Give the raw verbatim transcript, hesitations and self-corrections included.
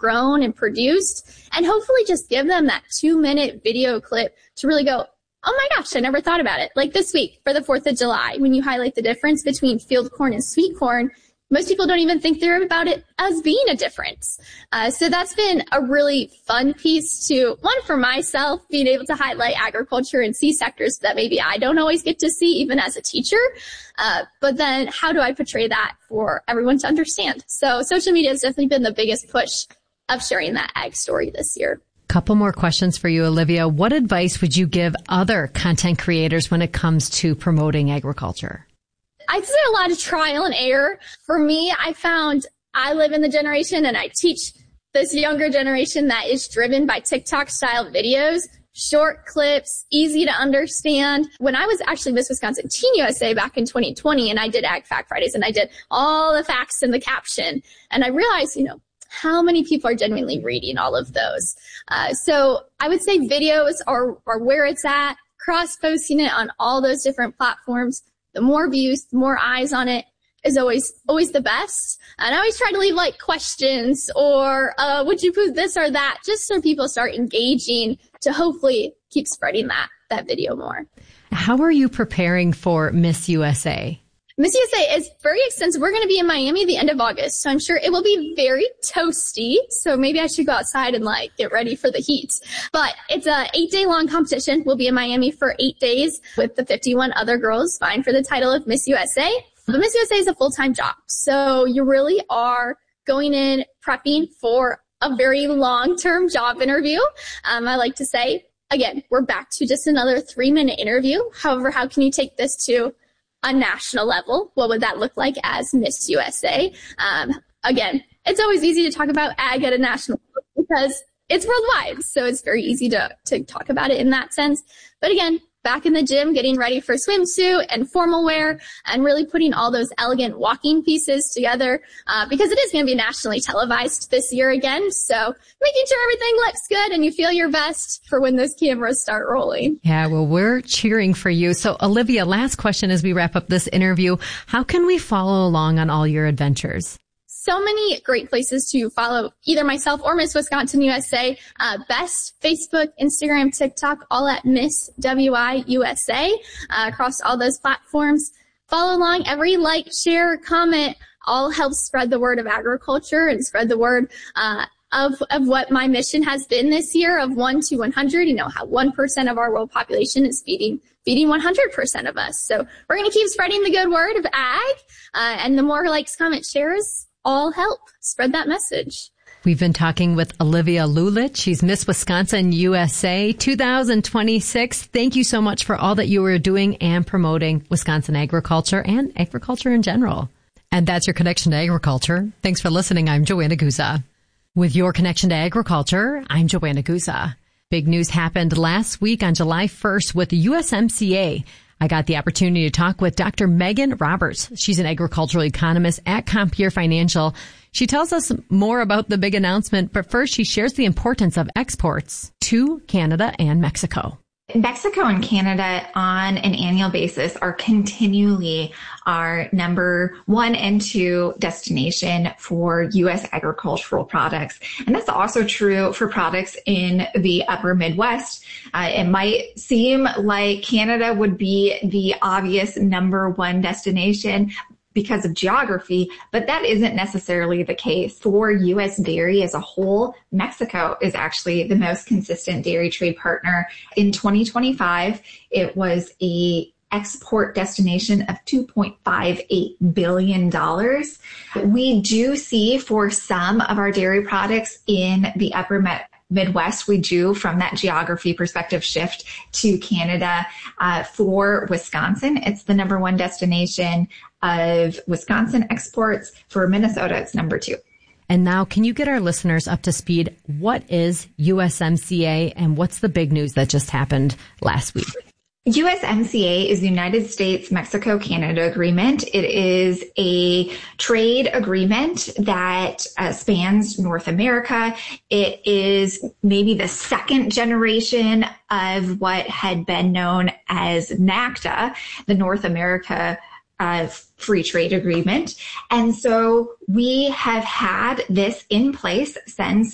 grown and produced, and hopefully just give them that two minute video clip to really go, oh my gosh, I never thought about it. Like this week for the fourth of July, when you highlight the difference between field corn and sweet corn, most people don't even think they're about it as being a difference. Uh, so that's been a really fun piece to, one, for myself, being able to highlight agriculture and see sectors that maybe I don't always get to see, even as a teacher. Uh, but then how do I portray that for everyone to understand? So social media has definitely been the biggest push of sharing that ag story this year. Couple more questions for you, Olivia. What advice would you give other content creators when it comes to promoting agriculture? I'd say a lot of trial and error. For me, I found I live in the generation and I teach this younger generation that is driven by TikTok style videos, short clips, easy to understand. When I was actually Miss Wisconsin Teen U S A back in twenty twenty, and I did Ag Fact Fridays and I did all the facts in the caption, and I realized, you know, how many people are genuinely reading all of those. Uh, so I would say videos are, are where it's at, cross-posting it on all those different platforms. The more views, the more eyes on it is always, always the best. And I always try to leave like questions or, uh, would you put this or that, just so people start engaging to hopefully keep spreading that, that video more. How are you preparing for Miss U S A? Miss U S A is very extensive. We're going to be in Miami the end of August, so I'm sure it will be very toasty. So maybe I should go outside and like get ready for the heat. But it's a eight day long competition. We'll be in Miami for eight days with the fifty-one other girls vying for the title of Miss U S A. But Miss U S A is a full-time job. So you really are going in prepping for a very long-term job interview. Um, I like to say, again, we're back to just another three minute interview. However, how can you take this to a national level? What would that look like as Miss U S A? Um, again, it's always easy to talk about ag at a national level because it's worldwide. So it's very easy to, to talk about it in that sense. But again, back in the gym, getting ready for swimsuit and formal wear and really putting all those elegant walking pieces together, uh, because it is going to be nationally televised this year again. So making sure everything looks good and you feel your best for when those cameras start rolling. Yeah, well, we're cheering for you. So Olivia, last question as we wrap up this interview. How can we follow along on all your adventures? So many great places to follow either myself or Miss Wisconsin U S A. Uh, best Facebook, Instagram, TikTok, all at Miss W I U S A uh, across all those platforms. Follow along. Every like, share, comment all helps spread the word of agriculture and spread the word uh, of of what my mission has been this year of one to one hundred. You know, how one percent of our world population is feeding feeding one hundred percent of us. So we're going to keep spreading the good word of ag. Uh, and the more likes, comments, shares, all help spread that message. We've been talking with Olivia Lulich. She's Miss Wisconsin U S A two thousand twenty-six. Thank you so much for all that you are doing and promoting Wisconsin agriculture and agriculture in general. And that's your Connection to Agriculture. Thanks for listening. I'm Joanna Guza. With your Connection to Agriculture, I'm Joanna Guza. Big news happened last week on July first with the U S M C A. I got the opportunity to talk with Doctor Megan Roberts. She's an agricultural economist at Compeer Financial. She tells us more about the big announcement, but first she shares the importance of exports to Canada and Mexico. Mexico and Canada on an annual basis are continually our number one and two destination for U S agricultural products. And that's also true for products in the upper Midwest. Uh, it might seem like Canada would be the obvious number one destination because of geography, but that isn't necessarily the case. For U S dairy as a whole, Mexico is actually the most consistent dairy trade partner. In twenty twenty-five, it was a export destination of two point five eight billion dollars. We do see for some of our dairy products in the upper Met Midwest, we do, from that geography perspective, shift to Canada. Uh, for Wisconsin, it's the number one destination of Wisconsin exports. For Minnesota, it's number two. And now, can you get our listeners up to speed? What is U S M C A and what's the big news that just happened last week? U S M C A is the United States-Mexico-Canada Agreement. It is a trade agreement that uh, spans North America. It is maybe the second generation of what had been known as NAFTA, the North America uh, Free Trade Agreement. And so we have had this in place since